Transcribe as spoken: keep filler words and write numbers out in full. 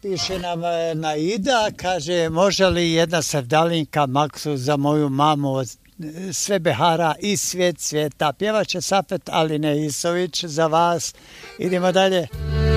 piše nam e, Naida, kaže može li jedna sevdalinka Maksu za moju mamu od e, sve Behara i svijet svijeta. Pjevaće Safet Aline Isović za vas. Idemo dalje.